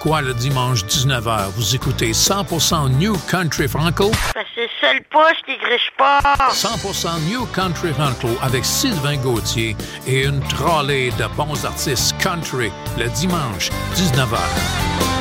pourquoi le dimanche 19h, vous écoutez 100% New Country Franco? Parce que c'est le seul poste qui griche pas. 100% New Country Franco avec Sylvain Gauthier et une trolley de bons artistes country le dimanche 19h.